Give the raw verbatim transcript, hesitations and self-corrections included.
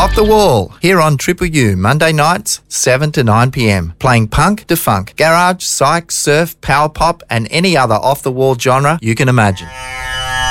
Off the Wall, here on Triple U, Monday nights, seven to nine p.m. Playing punk to funk, garage, psych, surf, power pop and any other off-the-wall genre you can imagine.